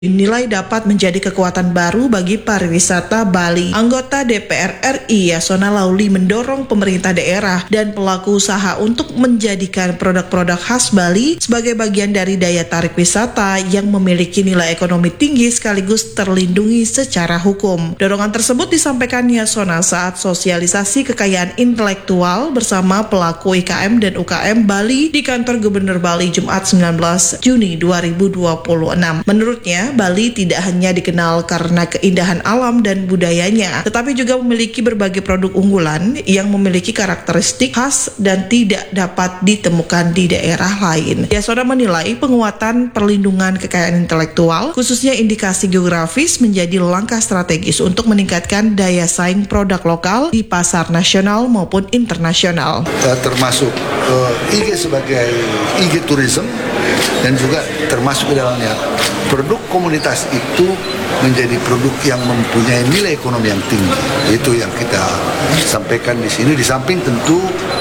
dinilai dapat menjadi kekuatan baru bagi pariwisata Bali. Anggota DPR RI Yasona Lauli mendorong pemerintah daerah dan pelaku usaha untuk menjadikan produk-produk khas Bali sebagai bagian dari daya tarik wisata yang memiliki nilai ekonomi tinggi sekaligus terlindungi secara hukum. Dorongan tersebut disampaikan Yasona saat sosialisasi kekayaan intelektual bersama pelaku IKM dan UKM Bali di kantor Gubernur Bali Jumat 19 Juni 2026. Menurutnya, Bali tidak hanya dikenal karena keindahan alam dan budayanya, tetapi juga memiliki berbagai produk unggulan yang memiliki karakteristik khas dan tidak dapat ditemukan di daerah lain. Yasona menilai penguatan perlindungan kekayaan intelektual, khususnya indikasi geografis, menjadi langkah strategis untuk meningkatkan daya saing produk lokal di pasar nasional maupun internasional. Termasuk IG sebagai IG Tourism dan juga termasuk di dalamnya produk komunitas itu menjadi produk yang mempunyai nilai ekonomi yang tinggi. Itu yang kita sampaikan di sini. Di samping tentu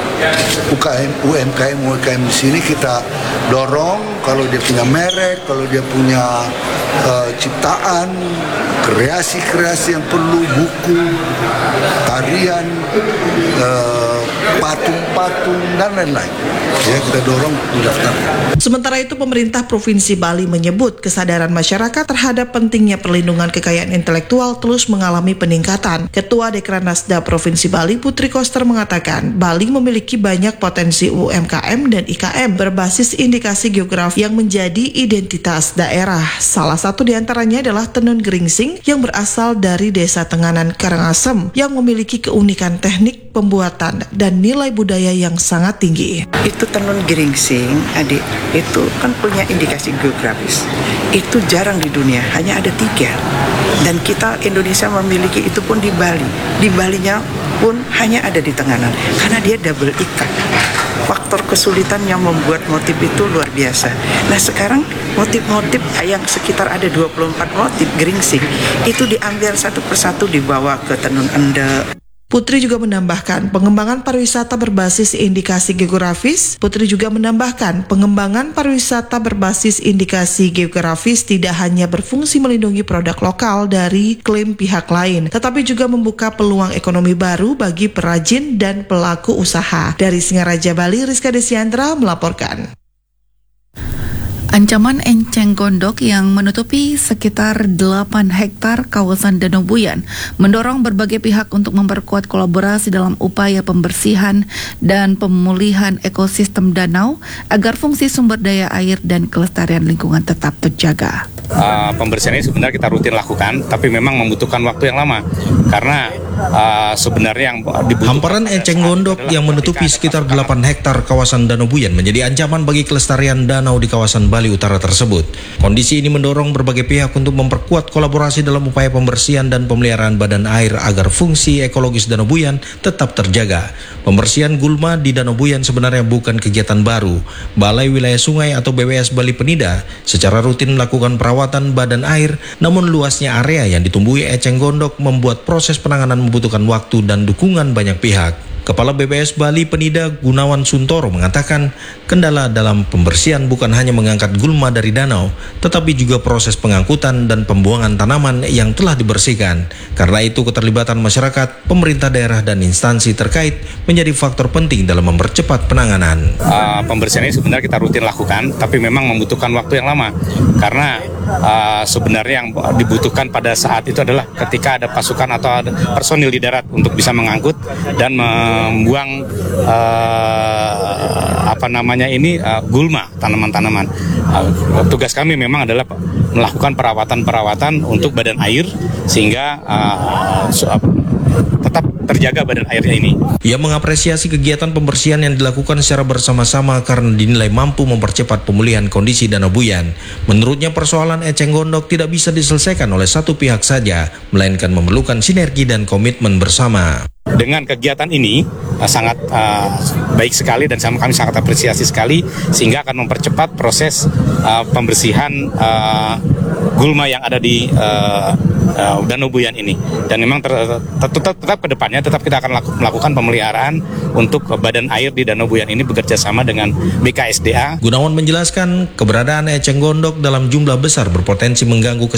UMKM di sini kita dorong kalau dia punya merek, kalau dia punya ciptaan, kreasi-kreasi yang perlu, buku, tarian, patung-patung dan lain-lain. Ya, kita dorong mendaftar. Sementara itu, pemerintah Provinsi Bali menyebut kesadaran masyarakat terhadap pentingnya perlindungan kekayaan intelektual terus mengalami peningkatan. Ketua Dekranasda Provinsi Bali, Putri Koster, mengatakan Bali memiliki banyak potensi UMKM dan IKM berbasis indikasi geografi yang menjadi identitas daerah. Salah satu di antaranya adalah tenun geringsing yang berasal dari Desa Tenganan Karangasem yang memiliki keunikan teknik pembuatan dan nilai budaya yang sangat tinggi. Itu tenun geringsing, adik, itu kan punya indikasi geografis. Itu jarang di dunia, hanya ada 3. Dan kita Indonesia memiliki itu pun di Bali. Di Balinya pun hanya ada di Tenganan, karena dia double ikat. Faktor kesulitan yang membuat motif itu luar biasa. Nah sekarang motif-motif yang sekitar ada 24 motif geringsing itu diambil satu persatu dibawa ke tenun endek. Putri juga menambahkan pengembangan pariwisata berbasis indikasi geografis. Putri juga menambahkan pengembangan pariwisata berbasis indikasi geografis tidak hanya berfungsi melindungi produk lokal dari klaim pihak lain, tetapi juga membuka peluang ekonomi baru bagi perajin dan pelaku usaha. Dari Singaraja Bali, Rizka Desiandra melaporkan. Ancaman enceng gondok yang menutupi sekitar 8 hektar kawasan Danau Buyan mendorong berbagai pihak untuk memperkuat kolaborasi dalam upaya pembersihan dan pemulihan ekosistem danau agar fungsi sumber daya air dan kelestarian lingkungan tetap terjaga. Pembersihan ini sebenarnya kita rutin lakukan, tapi memang membutuhkan waktu yang lama karena sebenarnya yang dibutuhkan. Hamparan enceng gondok yang menutupi sekitar 8 hektar kawasan Danau Buyan menjadi ancaman bagi kelestarian danau di kawasan Bali Utara tersebut. Kondisi ini mendorong berbagai pihak untuk memperkuat kolaborasi dalam upaya pembersihan dan pemeliharaan badan air agar fungsi ekologis Danau Buyan tetap terjaga. Pembersihan gulma di Danau Buyan sebenarnya bukan kegiatan baru. Balai Wilayah Sungai atau BWS Bali Penida secara rutin melakukan perawatan badan air, namun luasnya area yang ditumbuhi eceng gondok membuat proses penanganan membutuhkan waktu dan dukungan banyak pihak. Kepala BPS Bali Penida Gunawan Suntoro mengatakan kendala dalam pembersihan bukan hanya mengangkat gulma dari danau, tetapi juga proses pengangkutan dan pembuangan tanaman yang telah dibersihkan. Karena itu keterlibatan masyarakat, pemerintah daerah dan instansi terkait menjadi faktor penting dalam mempercepat penanganan. Pembersihan ini sebenarnya kita rutin lakukan, tapi memang membutuhkan waktu yang lama karena sebenarnya yang dibutuhkan pada saat itu adalah ketika ada pasukan atau ada personil di darat untuk bisa mengangkut dan membuang gulma tanaman-tanaman. Tugas kami memang adalah melakukan perawatan untuk badan air sehingga tetap terjaga badan airnya ini. Ia mengapresiasi kegiatan pembersihan yang dilakukan secara bersama-sama karena dinilai mampu mempercepat pemulihan kondisi Danau Buyan. Menurutnya persoalan eceng gondok tidak bisa diselesaikan oleh satu pihak saja, melainkan memerlukan sinergi dan komitmen bersama. Dengan kegiatan ini sangat baik sekali dan kami sangat apresiasi sekali sehingga akan mempercepat proses pembersihan gulma yang ada di Danau Buyan ini. Dan memang tetap ke depannya tetap kita akan melakukan pemeliharaan untuk badan air di Danau Buyan ini bekerja sama dengan BKSDA. Gunawan menjelaskan keberadaan eceng gondok dalam jumlah besar berpotensi mengganggu